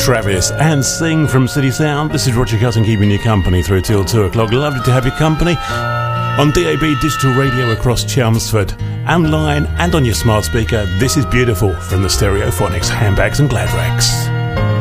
Travis and Sing from City Sound. This is Roger Cutting keeping you company through till 2 o'clock. Lovely to have your company on DAB digital radio across Chelmsford, online and on your smart speaker. This is Beautiful from the Stereophonics Handbags and Glad Rags.